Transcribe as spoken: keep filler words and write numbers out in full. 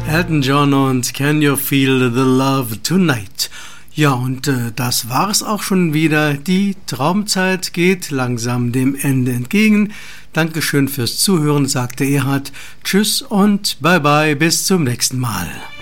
Elton John und Can You Feel the Love Tonight? Ja, und äh, das war's auch schon wieder. Die Traumzeit geht langsam dem Ende entgegen. Dankeschön fürs Zuhören, sagte Erhard. Tschüss und bye bye, bis zum nächsten Mal.